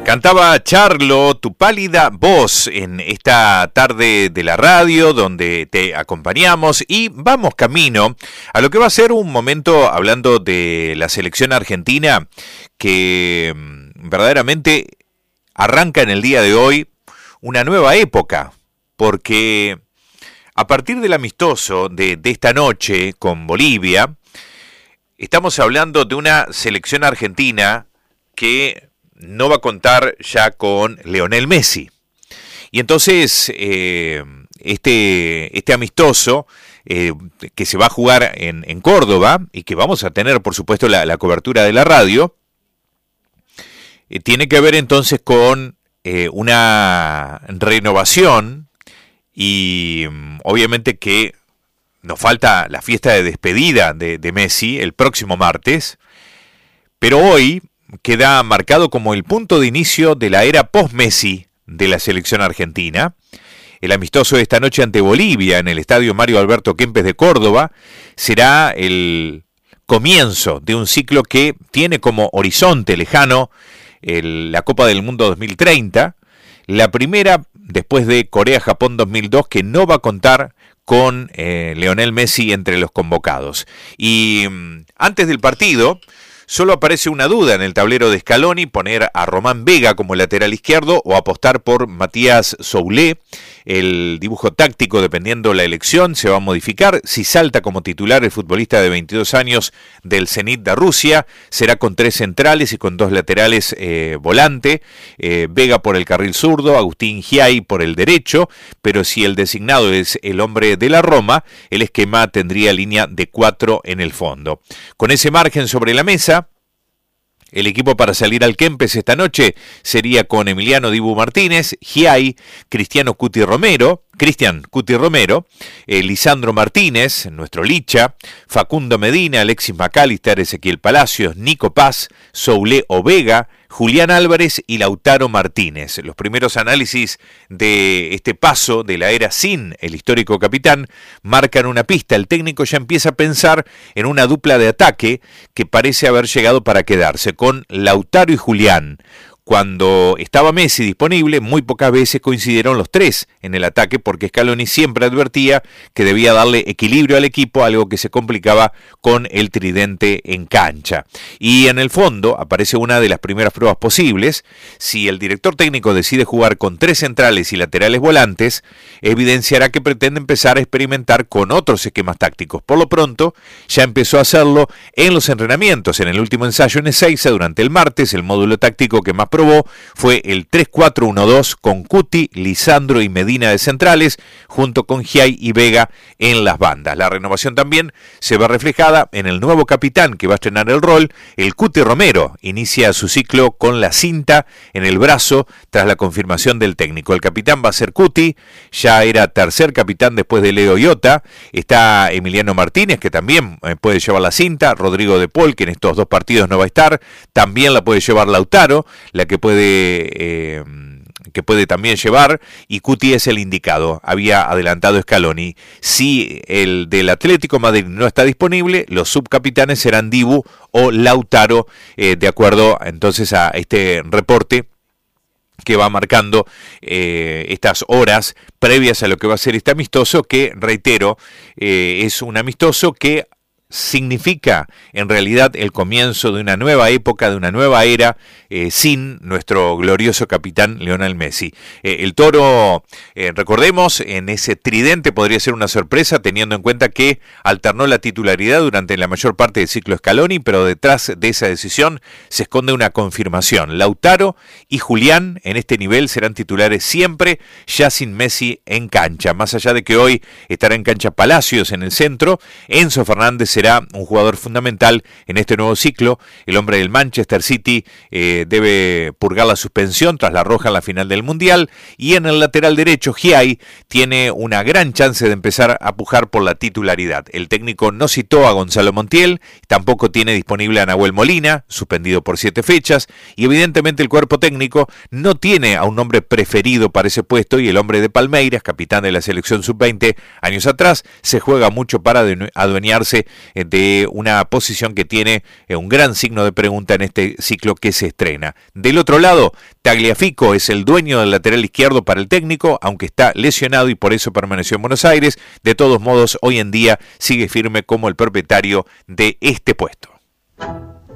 Cantaba Charlo, tu pálida voz, en esta tarde de la radio donde te acompañamos y vamos camino a lo que va a ser un momento hablando de la selección argentina que verdaderamente arranca en el día de hoy una nueva época, porque a partir del amistoso de esta noche con Bolivia, estamos hablando de una selección argentina que no va a contar ya con Lionel Messi. Y entonces este amistoso que se va a jugar en Córdoba y que vamos a tener por supuesto la cobertura de la radio, tiene que ver entonces con una renovación y obviamente que nos falta la fiesta de despedida de Messi el próximo martes, pero hoy queda marcado como el punto de inicio de la era post-Messi de la selección argentina. El amistoso de esta noche ante Bolivia en el estadio Mario Alberto Kempes de Córdoba será el comienzo de un ciclo que tiene como horizonte lejano la Copa del Mundo 2030, la primera después de Corea-Japón 2002 que no va a contar con Lionel Messi entre los convocados. Y antes del partido solo aparece una duda en el tablero de Scaloni: poner a Román Vega como lateral izquierdo o apostar por Matías Soulé. El dibujo táctico, dependiendo la elección, se va a modificar. Si salta como titular el futbolista de 22 años del Zenit de Rusia, será con 3 centrales y con 2 laterales volante. Vega por el carril zurdo, Agustín Giai por el derecho, pero si el designado es el hombre de la Roma, el esquema tendría línea de 4 en el fondo. Con ese margen sobre la mesa, el equipo para salir al Kempes esta noche sería con Emiliano Dibu Martínez, Giai, Cristian Cuti Romero, Lisandro Martínez, nuestro Licha, Facundo Medina, Alexis McAllister, Ezequiel Palacios, Nico Paz, Soulé o Vega, Julián Álvarez y Lautaro Martínez. Los primeros análisis de este paso de la era sin el histórico capitán marcan una pista. El técnico ya empieza a pensar en una dupla de ataque que parece haber llegado para quedarse, con Lautaro y Julián. Cuando estaba Messi disponible, muy pocas veces coincidieron los tres en el ataque, porque Scaloni siempre advertía que debía darle equilibrio al equipo, algo que se complicaba con el tridente en cancha. Y en el fondo aparece una de las primeras pruebas posibles. Si el director técnico decide jugar con 3 centrales y laterales volantes, evidenciará que pretende empezar a experimentar con otros esquemas tácticos. Por lo pronto, ya empezó a hacerlo en los entrenamientos. En el último ensayo en Ezeiza durante el martes, el módulo táctico que más probó fue el 3-4-1-2 con Cuti, Lisandro y Medina de centrales, junto con Giai y Vega en las bandas. La renovación también se ve reflejada en el nuevo capitán que va a estrenar el rol. El Cuti Romero inicia su ciclo con la cinta en el brazo tras la confirmación del técnico. El capitán va a ser Cuti, ya era tercer capitán después de Leo Iota. Está Emiliano Martínez, que también puede llevar la cinta. Rodrigo de Paul, que en estos 2 partidos no va a estar, también la puede llevar Lautaro, la que puede también llevar, y Cuti es el indicado. Había adelantado Scaloni. Si el del Atlético Madrid no está disponible, los subcapitanes serán Dibu o Lautaro, de acuerdo entonces a este reporte que va marcando estas horas previas a lo que va a ser este amistoso, que reitero, es un amistoso que significa en realidad el comienzo de una nueva época, de una nueva era, sin nuestro glorioso capitán Lionel Messi. El Toro, recordemos, en ese tridente podría ser una sorpresa, teniendo en cuenta que alternó la titularidad durante la mayor parte del ciclo Scaloni, pero detrás de esa decisión se esconde una confirmación. Lautaro y Julián en este nivel serán titulares siempre, ya sin Messi en cancha. Más allá de que hoy estará en cancha Palacios en el centro, Enzo Fernández será un jugador fundamental en este nuevo ciclo. El hombre del Manchester City debe purgar la suspensión tras la roja en la final del Mundial, y en el lateral derecho Giai tiene una gran chance de empezar a pujar por la titularidad. El técnico no citó a Gonzalo Montiel, tampoco tiene disponible a Nahuel Molina, suspendido por 7 fechas, y evidentemente el cuerpo técnico no tiene a un hombre preferido para ese puesto, y el hombre de Palmeiras, capitán de la selección sub-20 años atrás, se juega mucho para adueñarse de una posición que tiene un gran signo de pregunta en este ciclo que se estrena. Del otro lado, Tagliafico es el dueño del lateral izquierdo para el técnico, aunque está lesionado y por eso permaneció en Buenos Aires. De todos modos, hoy en día sigue firme como el propietario de este puesto.